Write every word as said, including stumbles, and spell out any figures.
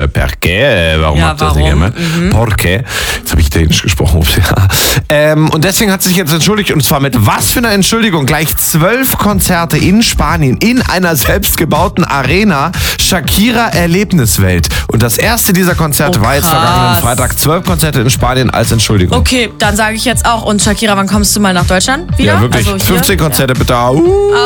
perché? Warum Ja, habt ihr das warum? nicht gemacht? Mhm. Porque. Jetzt habe ich Dänisch gesprochen. Ups, ja. ähm, und deswegen hat sie sich jetzt entschuldigt. Und zwar mit was für einer Entschuldigung? Gleich zwölf Konzerte in Spanien in einer selbstgebauten Arena. Shakira Erlebniswelt. Und das erste dieser Konzerte Oh, war jetzt krass. vergangenen Freitag. Zwölf Konzerte in Spanien als Entschuldigung. Okay, dann sage ich jetzt auch. Und Shakira, wann kommst du mal nach Deutschland wieder? Ja, wirklich. Also hier? fünfzehn Konzerte bitte. Uh.